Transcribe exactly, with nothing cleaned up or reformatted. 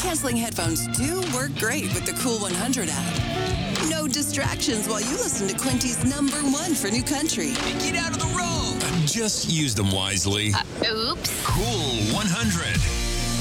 noise-canceling headphones do work great with the Cool one hundred app. No distractions while you listen to Quinty's number one for new country. Hey, get out of the road! Just use them wisely. Uh, oops. Cool one hundred.